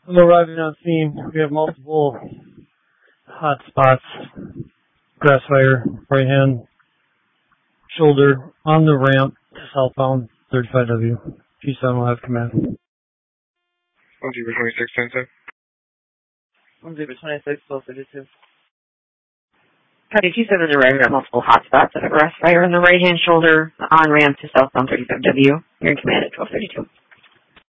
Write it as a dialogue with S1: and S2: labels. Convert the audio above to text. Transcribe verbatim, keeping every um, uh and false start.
S1: Arriving on scene, we have multiple hot spots. Grass fire, right hand, shoulder, on the ramp to southbound, thirty-five W. G seven will have command.
S2: one zero twenty-six, ten ten.
S3: one zero twenty-six, twelve thirty-two.
S4: Copy, G seven is arriving at multiple hotspots at a grass fire in the right hand shoulder, on ramp to southbound thirty-five W. You're in command at twelve thirty-two.